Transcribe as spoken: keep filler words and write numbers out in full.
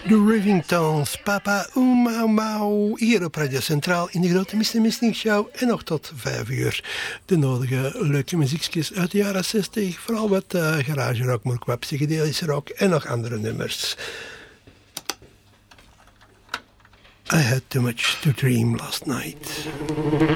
De Rivingtons, Papa Oeh Mau Mau, hier op Radio Centraal in de Grote mister Missing Show. En nog tot vijf uur de nodige leuke muziekjes uit de jaren zestig. Vooral wat uh, garage rock, maar ook wat psychedelische rock en nog andere nummers. I had too much to dream last night.